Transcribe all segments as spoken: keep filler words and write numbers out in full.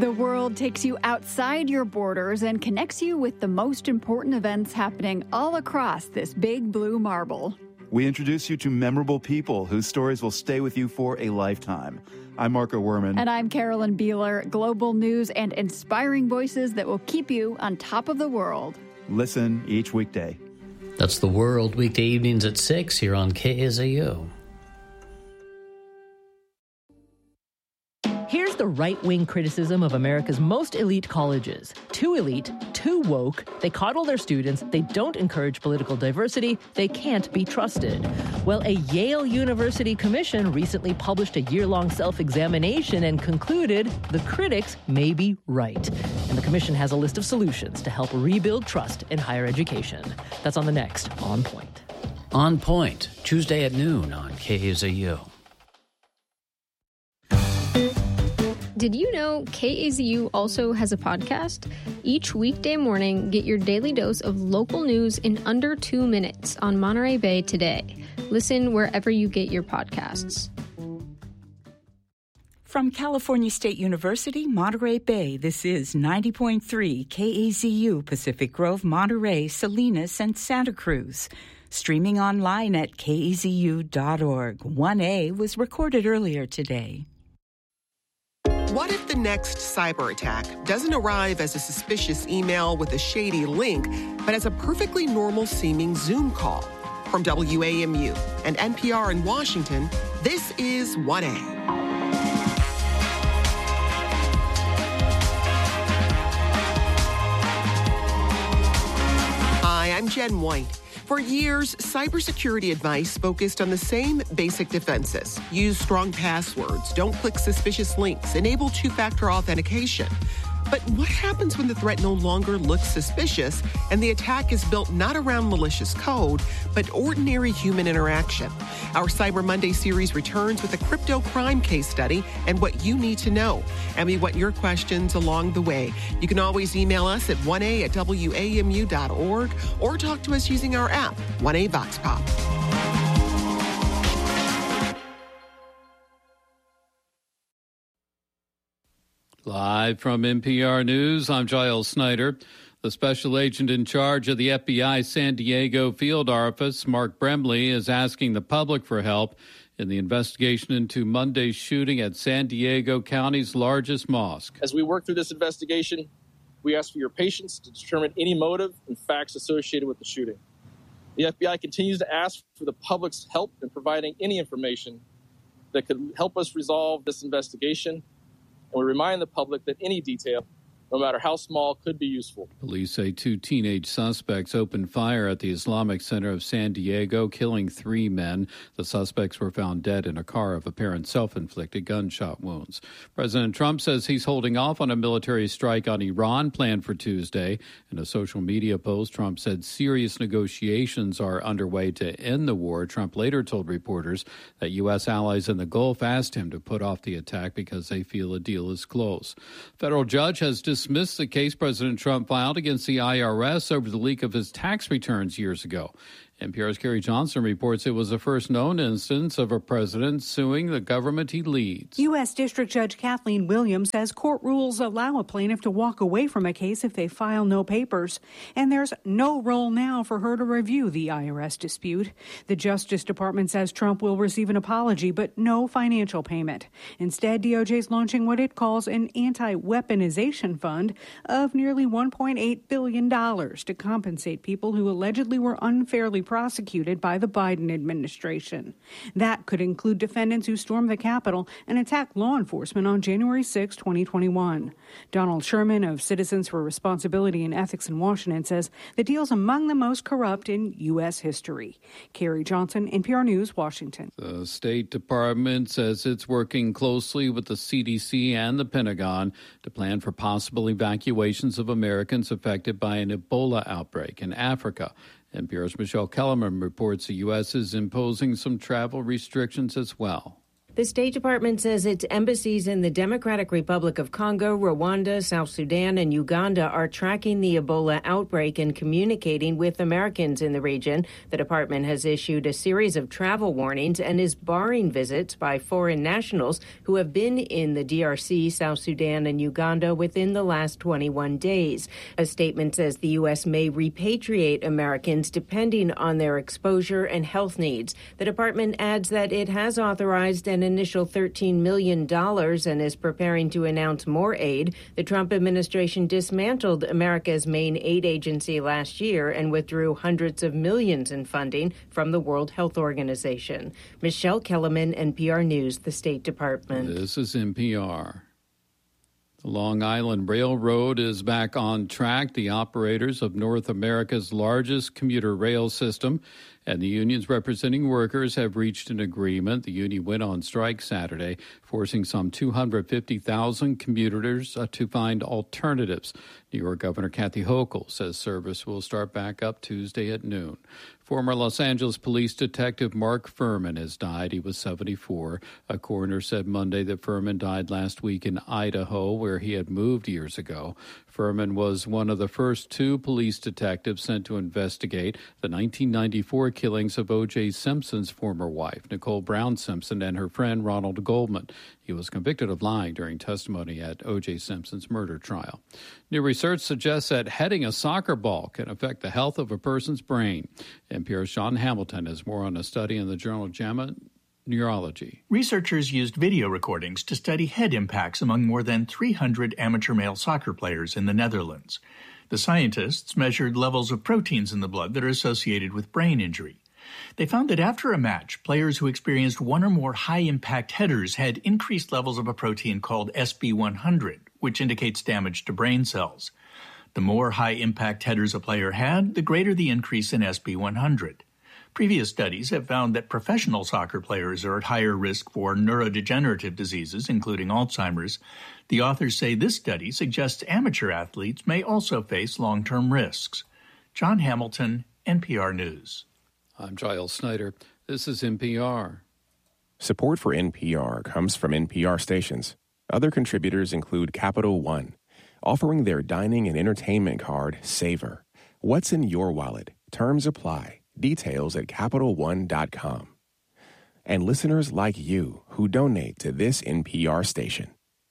The World takes you outside your borders and connects you with the most important events happening all across this big blue marble. We introduce you to memorable people whose stories will stay with you for a lifetime. I'm Marco Werman. And I'm Carolyn Beeler. Global news and inspiring voices that will keep you on top of the world. Listen each weekday. That's The World, weekday evenings at six here on K A Z U. Here's the right-wing criticism of America's most elite colleges. Too elite, too woke, they coddle their students, they don't encourage political diversity, they can't be trusted. Well, a Yale University commission recently published a year-long self-examination and concluded the critics may be right. And the commission has a list of solutions to help rebuild trust in higher education. That's on the next On Point. On Point, Tuesday at noon on K A Z U. Did you know K A Z U also has a podcast? Each weekday morning, get your daily dose of local news in under two minutes on Monterey Bay Today. Listen wherever you get your podcasts. From California State University, Monterey Bay, this is ninety point three K A Z U, Pacific Grove, Monterey, Salinas, and Santa Cruz. Streaming online at K A Z U dot org. one A was recorded earlier today. What if the next cyber attack doesn't arrive as a suspicious email with a shady link, but as a perfectly normal seeming Zoom call? From W A M U and N P R in Washington, this is one A. Hi, I'm Jen White. For years, cybersecurity advice focused on the same basic defenses. Use strong passwords, don't click suspicious links, enable two-factor authentication. But what happens when the threat no longer looks suspicious and the attack is built not around malicious code, but ordinary human interaction? Our Cyber Monday series returns with a crypto crime case study and what you need to know. And we want your questions along the way. You can always email us at one A at W A M U dot org or talk to us using our app, one A Vox Pop. Live from N P R News, I'm Giles Snyder. The special agent in charge of the F B I San Diego field office, Mark Bremley, is asking the public for help in the investigation into Monday's shooting at San Diego County's largest mosque. As we work through this investigation, we ask for your patience to determine any motive and facts associated with the shooting. The F B I continues to ask for the public's help in providing any information that could help us resolve this investigation. And we remind the public that any detail, no matter how small, could be useful. Police say two teenage suspects opened fire at the Islamic Center of San Diego, killing three men. The suspects were found dead in a car of apparent self-inflicted gunshot wounds. President Trump says he's holding off on a military strike on Iran planned for Tuesday. In a social media post, Trump said serious negotiations are underway to end the war. Trump later told reporters that U S allies in the Gulf asked him to put off the attack because they feel a deal is close. Federal judge has dismissed dismissed the case President Trump filed against the I R S over the leak of his tax returns years ago. N P R's Carrie Johnson reports it was the first known instance of a president suing the government he leads. U S. District Judge Kathleen Williams says court rules allow a plaintiff to walk away from a case if they file no papers. And there's no role now for her to review the I R S dispute. The Justice Department says Trump will receive an apology, but no financial payment. Instead, D O J is launching what it calls an anti-weaponization fund of nearly one point eight billion dollars to compensate people who allegedly were unfairly prosecuted by the Biden administration. That could include defendants who stormed the Capitol and attacked law enforcement on January sixth, twenty twenty-one. Donald Sherman of Citizens for Responsibility and Ethics in Washington says the deal's among the most corrupt in U S history. Carrie Johnson, N P R News, Washington. The State Department says it's working closely with the C D C and the Pentagon to plan for possible evacuations of Americans affected by an Ebola outbreak in Africa. N P R's Michelle Kellerman reports the U S is imposing some travel restrictions as well. The State Department says its embassies in the Democratic Republic of Congo, Rwanda, South Sudan, and Uganda are tracking the Ebola outbreak and communicating with Americans in the region. The department has issued a series of travel warnings and is barring visits by foreign nationals who have been in the D R C, South Sudan, and Uganda within the last twenty-one days. A statement says the U S may repatriate Americans depending on their exposure and health needs. The department adds that it has authorized an initial thirteen million dollars and is preparing to announce more aid. The Trump administration dismantled America's main aid agency last year and withdrew hundreds of millions in funding from the World Health Organization. Michelle Kellerman, N P R News, the State Department. This is N P R. The Long Island Railroad is back on track. The operators of North America's largest commuter rail system and the unions representing workers have reached an agreement. The union went on strike Saturday, forcing some two hundred fifty thousand commuters uh, to find alternatives. New York Governor Kathy Hochul says service will start back up Tuesday at noon. Former Los Angeles police detective Mark Furman has died. He was seventy-four. A coroner said Monday that Furman died last week in Idaho, where he had moved years ago. Furman was one of the first two police detectives sent to investigate the nineteen ninety-four killings of O J. Simpson's former wife, Nicole Brown Simpson, and her friend Ronald Goldman. He was convicted of lying during testimony at O J. Simpson's murder trial. New research suggests that heading a soccer ball can affect the health of a person's brain. N P R's Sean Hamilton has more on a study in the journal JAMA Neurology. Researchers used video recordings to study head impacts among more than three hundred amateur male soccer players in the Netherlands. The scientists measured levels of proteins in the blood that are associated with brain injury. They found that after a match, players who experienced one or more high-impact headers had increased levels of a protein called S B one hundred, which indicates damage to brain cells. The more high-impact headers a player had, the greater the increase in S B one hundred. Previous studies have found that professional soccer players are at higher risk for neurodegenerative diseases, including Alzheimer's. The authors say this study suggests amateur athletes may also face long-term risks. John Hamilton, N P R News. I'm Giles Snyder. This is N P R. Support for N P R comes from N P R stations. Other contributors include Capital One, offering their dining and entertainment card, Savor. What's in your wallet? Terms apply. Details at Capital One dot com. And listeners like you who donate to this N P R station.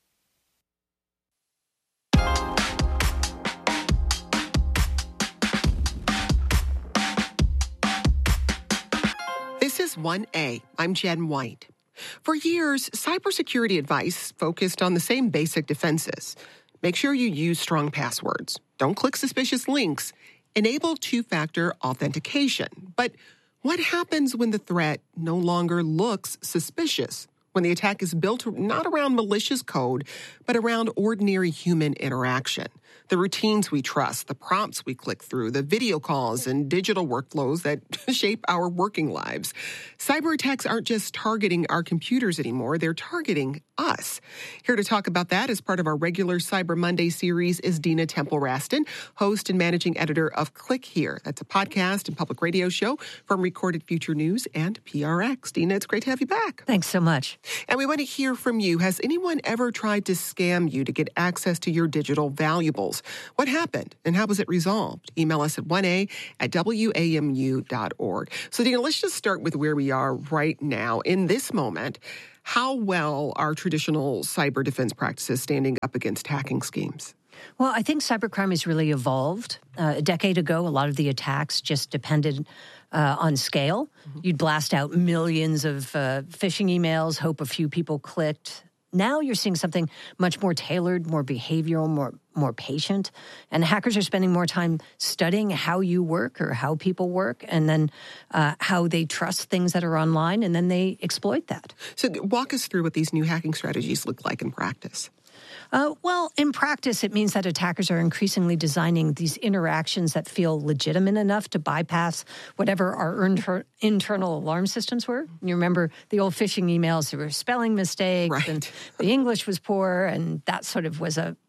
This is one A. I'm Jen White. For years, cybersecurity advice focused on the same basic defenses. Make sure you use strong passwords. Don't click suspicious links. Enable two-factor authentication. But what happens when the threat no longer looks suspicious? When the attack is built not around malicious code, but around ordinary human interaction? The routines we trust, the prompts we click through, the video calls and digital workflows that shape our working lives. Cyber attacks aren't just targeting our computers anymore, they're targeting us. Here to talk about that as part of our regular Cyber Monday series is Dina Temple-Raston, host and managing editor of Click Here. That's a podcast and public radio show from Recorded Future News and P R X. Dina, it's great to have you back. Thanks so much. And we want to hear from you. Has anyone ever tried to scam you to get access to your digital valuables? What happened and how was it resolved? Email us at one A at W A M U dot org. So, Dina, let's just start with where we are right now in this moment. How well are traditional cyber defense practices standing up against hacking schemes? Well, I think cybercrime has really evolved. Uh, a decade ago, a lot of the attacks just depended uh, on scale. Mm-hmm. You'd blast out millions of uh, phishing emails, hope a few people clicked. Now you're seeing something much more tailored, more behavioral, more more patient. And hackers are spending more time studying how you work or how people work, and then uh, how they trust things that are online, and then they exploit that. So walk us through what these new hacking strategies look like in practice. Uh, well, in practice, it means that attackers are increasingly designing these interactions that feel legitimate enough to bypass whatever our inter- internal alarm systems were. You remember the old phishing emails, there were spelling mistakes, right. and the English was poor, and that sort of was a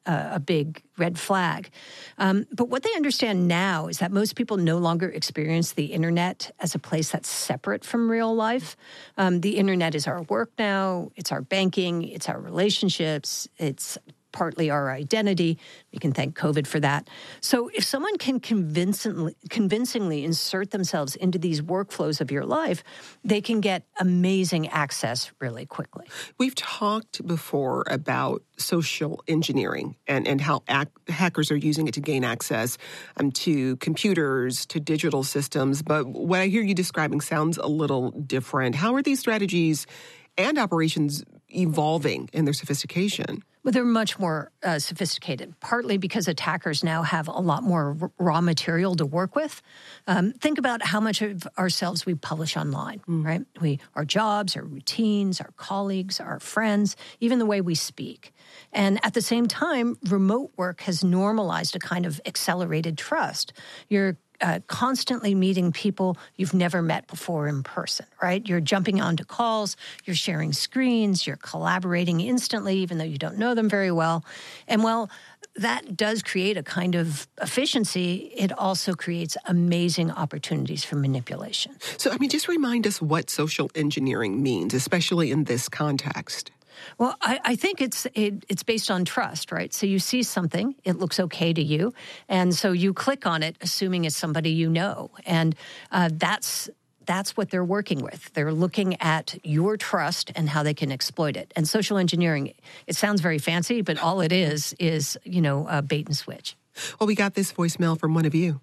uh, a big red flag. Um, but what they understand now is that most people no longer experience the internet as a place that's separate from real life. Um, the internet is our work now. It's our banking. It's our relationships. It's partly our identity. We can thank COVID for that. So if someone can convincingly, convincingly insert themselves into these workflows of your life, they can get amazing access really quickly. We've talked before about social engineering and, and how ac- hackers are using it to gain access um, to computers, to digital systems. But what I hear you describing sounds a little different. How are these strategies and operations evolving in their sophistication? Well, they're much more uh, sophisticated, partly because attackers now have a lot more r- raw material to work with. Um, think about how much of ourselves we publish online, mm. right? We, our jobs, our routines, our colleagues, our friends, even the way we speak. And at the same time, remote work has normalized a kind of accelerated trust. You're Uh, constantly meeting people you've never met before in person, right? You're jumping onto calls, you're sharing screens, you're collaborating instantly, even though you don't know them very well. And while that does create a kind of efficiency, it also creates amazing opportunities for manipulation. So, I mean, just remind us what social engineering means, especially in this context. Well, I, I think it's it, it's based on trust, right? So you see something, it looks okay to you, and so you click on it, assuming it's somebody you know, and uh, that's that's what they're working with. They're looking at your trust and how they can exploit it. And social engineering, it sounds very fancy, but all it is is you know a bait and switch. Well, we got this voicemail from one of you.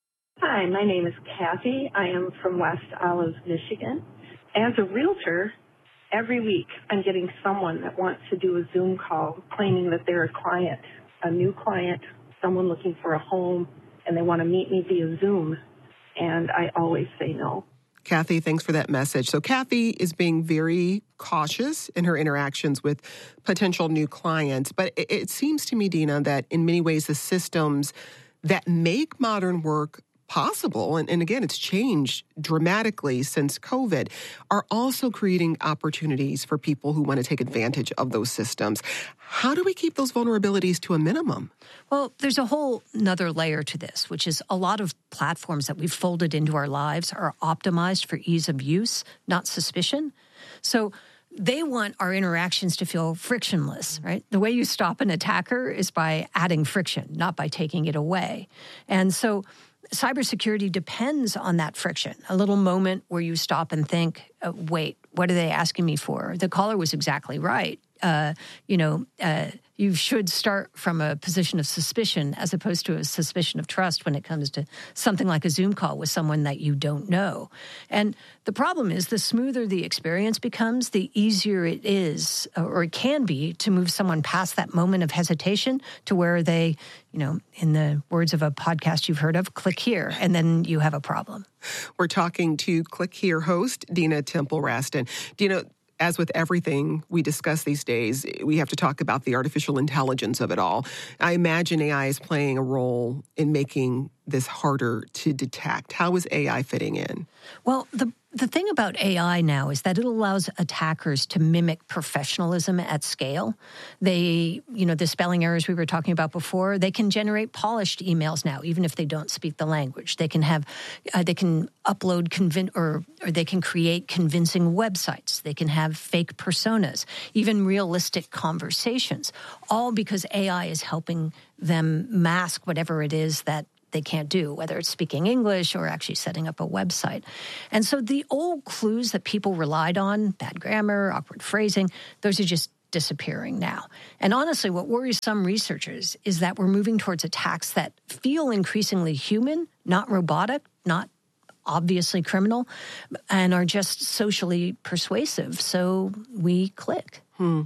Hi, my name is Kathy. I am from West Olive, Michigan. As a realtor, every week, I'm getting someone that wants to do a Zoom call claiming that they're a client, a new client, someone looking for a home, and they want to meet me via Zoom. And I always say no. Kathy, thanks for that message. So Kathy is being very cautious in her interactions with potential new clients. But it, it seems to me, Dina, that in many ways the systems that make modern work possible, and, and again, it's changed dramatically since COVID, are also creating opportunities for people who want to take advantage of those systems. How do we keep those vulnerabilities to a minimum? Well, there's a whole nother layer to this, which is a lot of platforms that we've folded into our lives are optimized for ease of use, not suspicion. So they want our interactions to feel frictionless, right? The way you stop an attacker is by adding friction, not by taking it away. And so cybersecurity depends on that friction, a little moment where you stop and think, uh, wait, what are they asking me for? The caller was exactly right. Uh, you know, uh, you should start from a position of suspicion as opposed to a suspicion of trust when it comes to something like a Zoom call with someone that you don't know. And the problem is the smoother the experience becomes, the easier it is, or it can be, to move someone past that moment of hesitation to where they, you know, in the words of a podcast you've heard of, click here, and then you have a problem. We're talking to Click Here host Dina Temple-Raston. Dina, as with everything we discuss these days, we have to talk about the artificial intelligence of it all. I imagine A I is playing a role in making this harder to detect. How is A I fitting in? Well, the the thing about A I now is that it allows attackers to mimic professionalism at scale. They, you know, the spelling errors we were talking about before, they can generate polished emails now, even if they don't speak the language. They can have, uh, they can upload, convin- or, or they can create convincing websites. They can have fake personas, even realistic conversations, all because A I is helping them mask whatever it is that they can't do, whether it's speaking English or actually setting up a website. And so the old clues that people relied on, bad grammar, awkward phrasing, those are just disappearing now. And honestly, what worries some researchers is that we're moving towards attacks that feel increasingly human, not robotic, not obviously criminal, and are just socially persuasive. So we click. Hmm.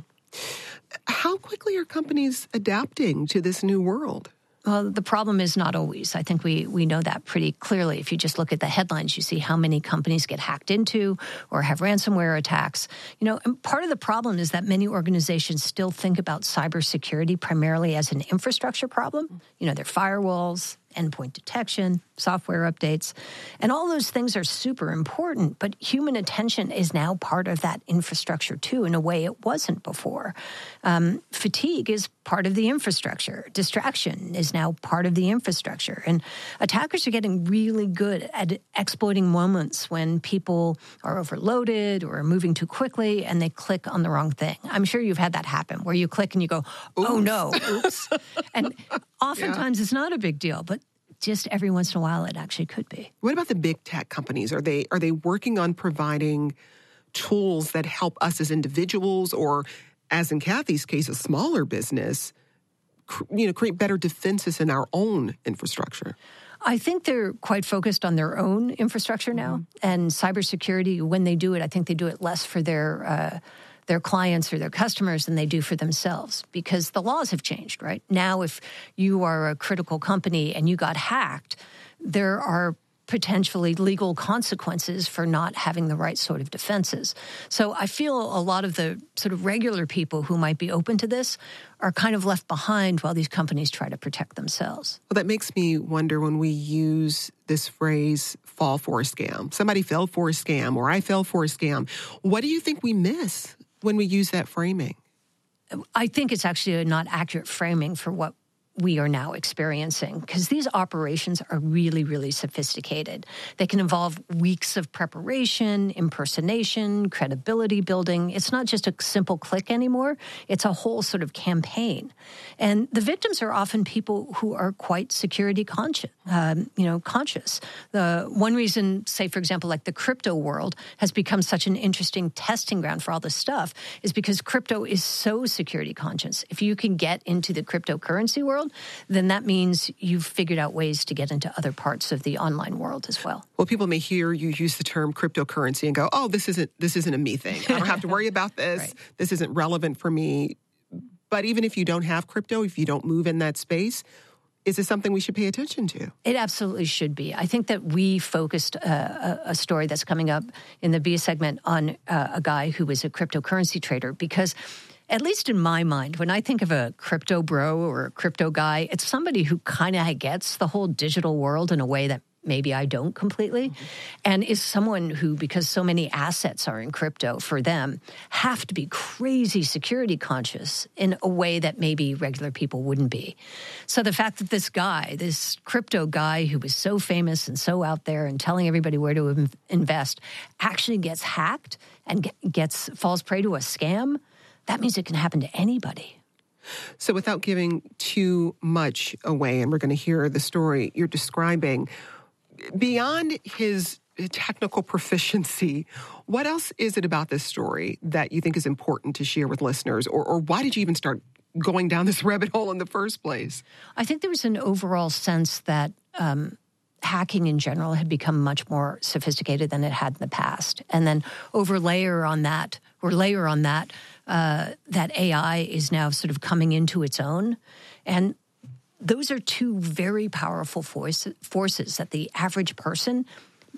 How quickly are companies adapting to this new world? Well, the problem is not always. I think we we know that pretty clearly. If you just look at the headlines, you see how many companies get hacked into or have ransomware attacks. You know, and part of the problem is that many organizations still think about cybersecurity primarily as an infrastructure problem. You know, their firewalls, endpoint detection, software updates, and all those things are super important, but human attention is now part of that infrastructure too, in a way it wasn't before. Um, fatigue is part of the infrastructure. Distraction is now part of the infrastructure. And attackers are getting really good at exploiting moments when people are overloaded or are moving too quickly and they click on the wrong thing. I'm sure you've had that happen, where you click and you go, oh, Oops. no, oops. And oftentimes yeah. it's not a big deal, but just every once in a while it actually could be. What about the big tech companies? Are they are they working on providing tools that help us as individuals, or, as in Kathy's case, a smaller business, you know, create better defenses in our own infrastructure? I think they're quite focused on their own infrastructure now. Mm-hmm. And cybersecurity, when they do it, I think they do it less for their uh, their clients or their customers than they do for themselves, because the laws have changed, right? Now, if you are a critical company and you got hacked, there are potentially legal consequences for not having the right sort of defenses. So I feel a lot of the sort of regular people who might be open to this are kind of left behind while these companies try to protect themselves. Well, that makes me wonder, when we use this phrase, fall for a scam, somebody fell for a scam, or I fell for a scam, what do you think we miss when we use that framing? I think it's actually a not accurate framing for what we are now experiencing, because these operations are really, really sophisticated. They can involve weeks of preparation, impersonation, credibility building. It's not just a simple click anymore. It's a whole sort of campaign. And the victims are often people who are quite security conscious. Um, you know, conscious. The one reason, say, for example, like the crypto world has become such an interesting testing ground for all this stuff is because crypto is so security conscious. If you can get into the cryptocurrency world, then that means you've figured out ways to get into other parts of the online world as well. Well, people may hear you use the term cryptocurrency and go, oh, this isn't this isn't a me thing. I don't have to worry about this. Right. This isn't relevant for me. But even if you don't have crypto, if you don't move in that space, is this something we should pay attention to? It absolutely should be. I think that we focused uh, a, a story that's coming up in the B segment on uh, a guy who was a cryptocurrency trader, because at least in my mind, when I think of a crypto bro or a crypto guy, it's somebody who kind of gets the whole digital world in a way that maybe I don't completely, mm-hmm. and is someone who, because so many assets are in crypto for them, have to be crazy security conscious in a way that maybe regular people wouldn't be. So the fact that this guy, this crypto guy who was so famous and so out there and telling everybody where to invest, actually gets hacked and gets falls prey to a scam, that means it can happen to anybody. So without giving too much away, and we're going to hear the story you're describing, beyond his technical proficiency, what else is it about this story that you think is important to share with listeners? Or, or why did you even start going down this rabbit hole in the first place? I think there was an overall sense that um, hacking in general had become much more sophisticated than it had in the past. And then overlayer on that, or layer on that, uh, that A I is now sort of coming into its own. And those are two very powerful force, forces that the average person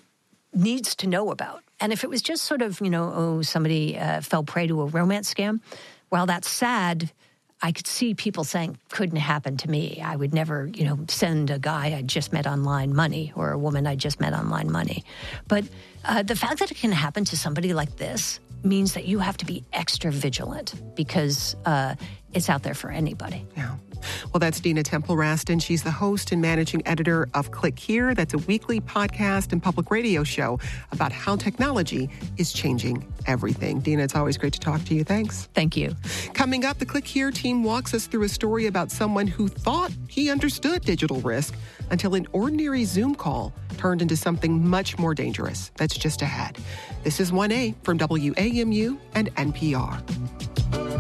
needs to know about. And if it was just sort of, you know, oh, somebody uh, fell prey to a romance scam, while that's sad, I could see people saying, couldn't happen to me. I would never, you know, send a guy I just met online money, or a woman I just met online money. But uh, the fact that it can happen to somebody like this means that you have to be extra vigilant, because uh, it's out there for anybody. Yeah. Well, that's Dina Temple-Raston. She's the host and managing editor of Click Here. That's a weekly podcast and public radio show about how technology is changing everything. Dina, it's always great to talk to you. Thanks. Thank you. Coming up, the Click Here team walks us through a story about someone who thought he understood digital risk until an ordinary Zoom call turned into something much more dangerous. That's just ahead. This is one A from W A M U and N P R.